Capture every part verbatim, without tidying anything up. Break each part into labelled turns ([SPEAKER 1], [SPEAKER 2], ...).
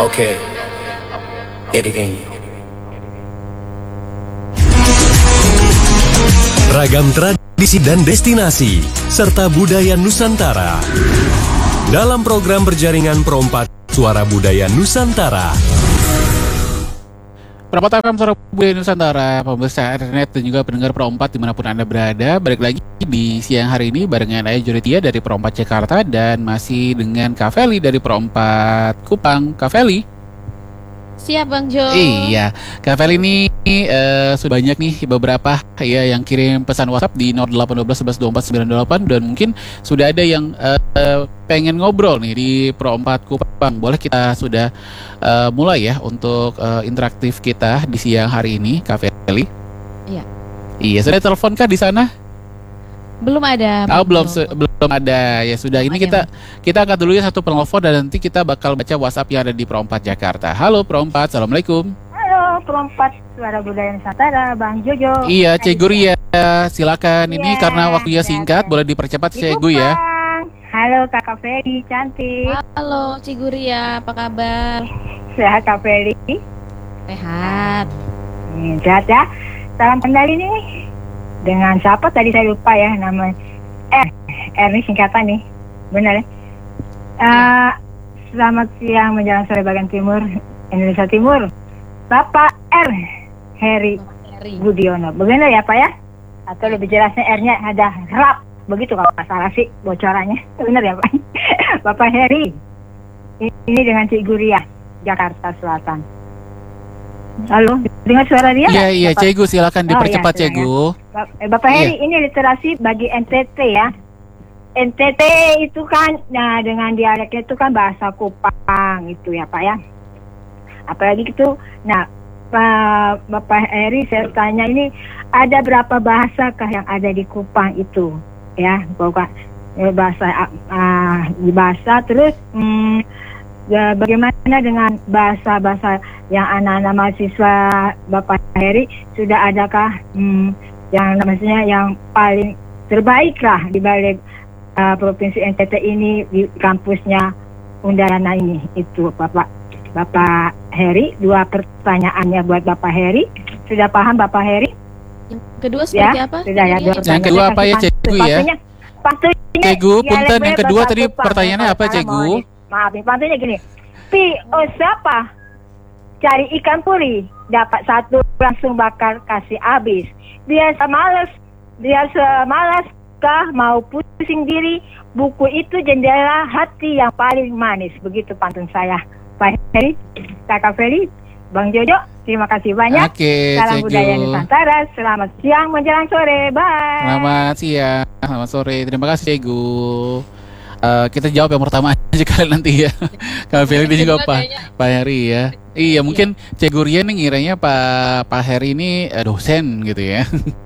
[SPEAKER 1] Oke, jadi gini.
[SPEAKER 2] Ragam tradisi dan destinasi, serta budaya Nusantara. Dalam program berjaringan Perompak Suara Budaya Nusantara.
[SPEAKER 3] Perompak F M Suara Budaya Nusantara, pemirsa internet dan juga pendengar Perompak dimanapun Anda berada. Balik lagi di siang hari ini barengan saya Juritia dari Perompak Jakarta dan masih dengan Kak Feli dari Perompak Kupang. Kak Feli.
[SPEAKER 4] Siap Bang Jo.
[SPEAKER 3] Iya, Kak Feli ini uh, sudah banyak nih beberapa ya yang kirim pesan WhatsApp di nol delapan satu dua satu satu dua empat sembilan delapan dan mungkin sudah ada yang uh, uh, pengen ngobrol nih di Perompak Kupang. Boleh kita sudah uh, mulai ya untuk uh, interaktif kita di siang hari ini, Kak Feli?
[SPEAKER 4] Iya.
[SPEAKER 3] Iya, sudah telepon kah di sana?
[SPEAKER 4] Belum ada.
[SPEAKER 3] Oh, belum se- belum ada. Ya sudah, ini kita kita angkat dulu ya satu penelpon dan nanti kita bakal baca WhatsApp yang ada di Perompak Jakarta. Halo Perompak, Assalamualaikum.
[SPEAKER 5] Halo Perompak Suara Budaya Nusantara, Bang Jojo.
[SPEAKER 3] Iya, Cik Guria, silakan.
[SPEAKER 5] Iya,
[SPEAKER 3] Ini karena waktunya singkat, boleh dipercepat Cik Gu ya.
[SPEAKER 5] Halo Kakak Feli, cantik.
[SPEAKER 4] Halo Ciguria, apa kabar?
[SPEAKER 5] Sehat Kak Feli?
[SPEAKER 4] Sehat.
[SPEAKER 5] Hmm, sehat ya. Salam kendali nih. Dengan siapa tadi saya lupa ya namanya. R, R ini singkatan nih, benar ya? Uh, selamat siang menjelang sore bagian timur Indonesia Timur, Bapak R, Heri Budiono. Benar ya Pak ya? Atau lebih jelasnya R-nya ada rap, begitu kalau nggak salah sih bocorannya. Benar ya Pak? Bapak Heri, ini dengan Cik Guria, Jakarta Selatan. Halo, dengar suara dia?
[SPEAKER 3] Iya, iya, Cik Gu, silakan dipercepat
[SPEAKER 5] oh, ya,
[SPEAKER 3] Cik Gu.
[SPEAKER 5] Ya. Bapak Heri, iya. Ini literasi bagi N T T ya. N T T itu kan, nah dengan dialeknya itu kan bahasa Kupang itu ya Pak ya. Apalagi itu, nah Pak, Bapak Heri saya tanya ini ada berapa bahasa kah yang ada di Kupang itu ya? Bukan bahasa uh, bahasa terus. Hmm, Ya, bagaimana dengan bahasa-bahasa yang anak-anak mahasiswa Bapak Heri sudah adakah hmm, yang namanya yang paling terbaik lah di balik uh, provinsi N T T ini di kampusnya Undana ini itu Bapak Bapak Heri. Dua pertanyaannya buat Bapak Heri. Sudah paham Bapak Heri?
[SPEAKER 4] Yang kedua seperti
[SPEAKER 5] ya,
[SPEAKER 4] apa?
[SPEAKER 5] Sudah ya. Dua
[SPEAKER 3] yang kedua apa ya Cik Gu ya? Cik Gu, punten yang kedua tadi pertanyaannya apa Cik Gu?
[SPEAKER 5] Maaf, pantunya gini. Pi, oh siapa? Cari ikan puri, dapat satu langsung bakar kasih habis. Dia semalas, dia semalas kah mau pusing diri. Buku itu jendela hati yang paling manis. Begitu pantun saya. Pak Heri, Kakak Feli, Bang Jojo, terima kasih banyak.
[SPEAKER 3] Oke,
[SPEAKER 5] Salam budaya Nusantara. Selamat siang menjelang sore. Bye.
[SPEAKER 3] Selamat siang, selamat sore. Terima kasih Cik Gu. Uh, kita jawab yang pertama aja kalian nanti ya. Kak Feli dan juga Pak Pak Heri ya. Iya, mungkin Cik Guria nih ngiranya Pak Pak Heri ini uh, dosen gitu ya.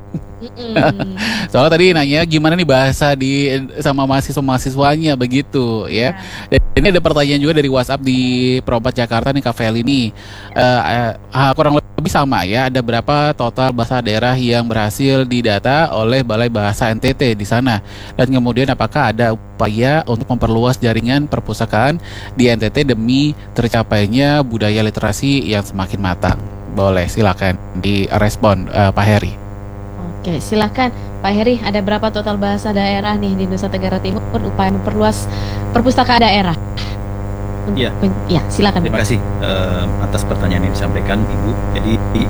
[SPEAKER 3] Soalnya tadi nanya gimana nih bahasa di sama mahasiswa-mahasiswanya begitu ya. Dan ini ada pertanyaan juga dari WhatsApp di Perompak Jakarta nih Kak Feli ini. Uh, uh, kurang lebih sama ya. Ada berapa total bahasa daerah yang berhasil didata oleh Balai Bahasa N T T di sana? Dan kemudian apakah ada upaya untuk memperluas jaringan perpustakaan di N T T demi tercapainya budaya literasi yang semakin matang? Boleh, silakan direspon uh, Pak Heri.
[SPEAKER 4] Oke, silakan Pak Heri. Ada berapa total bahasa daerah nih di Nusa Tenggara Timur upaya memperluas perpustakaan daerah?
[SPEAKER 6] Ya,
[SPEAKER 4] ya silakan.
[SPEAKER 6] Terima kasih um, atas pertanyaan yang disampaikan Ibu. Jadi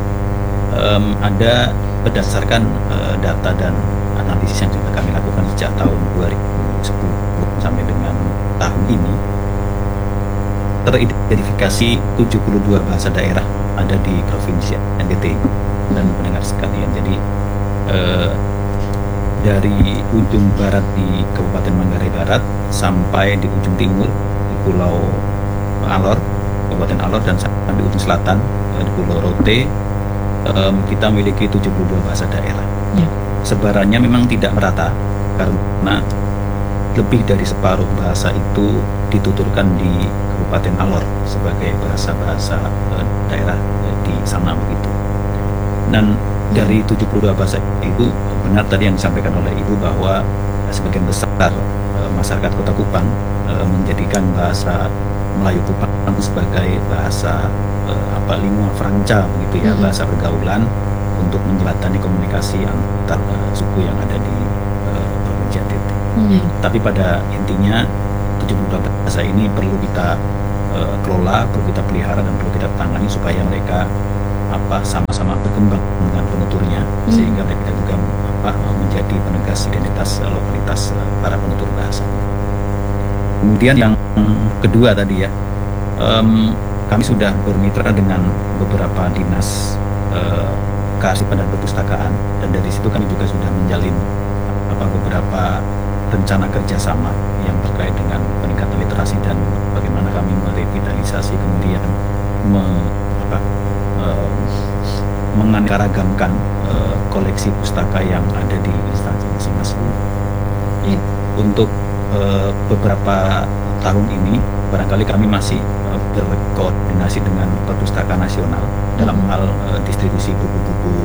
[SPEAKER 6] um, ada berdasarkan uh, data dan analisis yang sudah kami lakukan sejak tahun dua ribu sepuluh sampai dengan tahun ini, teridentifikasi tujuh puluh dua bahasa daerah ada di provinsi N T T dan pendengar sekalian. Jadi Uh, dari ujung barat di Kabupaten Manggarai Barat sampai di ujung timur di Pulau Alor, Kabupaten Alor, dan sampai di ujung selatan uh, di Pulau Rote, um, kita memiliki tujuh puluh dua bahasa daerah. Ya. Sebarannya memang tidak merata karena lebih dari separuh bahasa itu dituturkan di Kabupaten Alor sebagai bahasa-bahasa uh, daerah uh, di sana begitu. Dan dari tujuh puluh dua bahasa itu benar tadi yang disampaikan oleh Ibu bahwa sebagian besar e, masyarakat Kota Kupang e, menjadikan bahasa Melayu Kupang sebagai bahasa uh, apa lingua franca begitu ya,
[SPEAKER 4] Mhm.
[SPEAKER 6] bahasa pergaulan untuk menjembatani komunikasi antar uh, suku yang ada di uh, provinsi N T T.
[SPEAKER 4] Hmm.
[SPEAKER 6] Tapi pada intinya tujuh puluh dua bahasa ini perlu kita uh, kelola, perlu kita pelihara dan perlu kita tangani supaya mereka apa sama-sama berkembang dengan penuturnya,
[SPEAKER 4] Hmm.
[SPEAKER 6] sehingga mereka juga apa menjadi penegas identitas uh, lokalitas uh, para penutur bahasa. Kemudian yang kedua tadi ya, em, kami sudah bermitra dengan beberapa dinas uh, kearsipan dan perpustakaan, dan dari situ kami juga sudah menjalin apa beberapa rencana kerjasama yang terkait dengan peningkatan literasi dan bagaimana kami merevitalisasi kemudian me, apa, eh, menganeka-ragamkan eh, koleksi pustaka yang ada di instansi masing-masing.
[SPEAKER 4] Ya.
[SPEAKER 6] Untuk eh, beberapa tahun ini barangkali kami masih eh, berkoordinasi dengan Perpustakaan Nasional dalam
[SPEAKER 4] Mhm.
[SPEAKER 6] hal eh, distribusi buku-buku